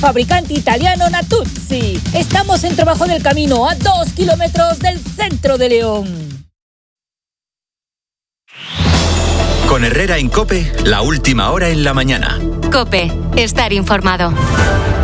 Fabricante italiano Natuzzi. Estamos en Trabajo del Camino, a 2 kilómetros del centro de León. Con Herrera en COPE, la última hora en la mañana. COPE, estar informado.